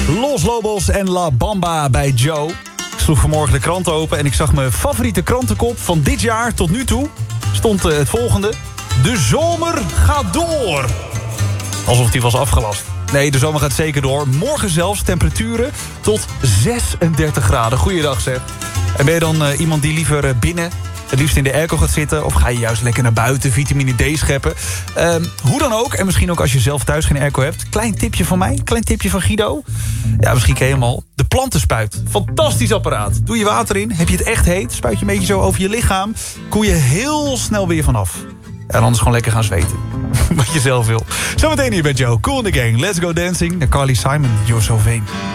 Los Lobos en La Bamba bij Joe. Ik sloeg vanmorgen de krant open en ik zag mijn favoriete krantenkop van dit jaar tot nu toe. Stond het volgende. De zomer gaat door. Alsof die was afgelast. Nee, de zomer gaat zeker door. Morgen zelfs temperaturen tot 36 graden. Goeiedag zeg. En ben je dan iemand die liever binnen, het liefst in de airco gaat zitten, of ga je juist lekker naar buiten, vitamine D scheppen? Hoe dan ook, en misschien ook als je zelf thuis geen airco hebt. Klein tipje van mij, klein tipje van Guido. Ja, misschien ken je hem al. De plantenspuit. Fantastisch apparaat. Doe je water in, heb je het echt heet, spuit je een beetje zo over je lichaam, koel je heel snel weer vanaf. En anders gewoon lekker gaan zweten. Wat je zelf wil. Zometeen hier met Joe. Cool in the Gang. Let's go dancing. Naar Carly Simon. You're so vain.